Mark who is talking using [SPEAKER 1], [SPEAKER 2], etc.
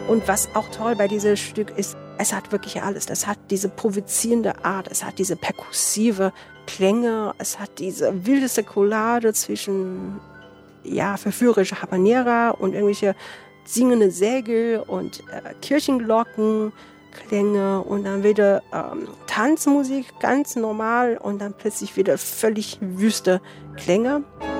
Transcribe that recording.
[SPEAKER 1] Und was auch toll bei diesem Stück ist, es hat wirklich alles. Es hat diese provozierende Art, es hat diese perkussive Klänge, es hat diese wildeste Collage zwischen verführerische Habanera und irgendwelche singende Sägel und Kirchenglocken, Klänge und dann wieder Tanzmusik, ganz normal und dann plötzlich wieder völlig wüste Klänge.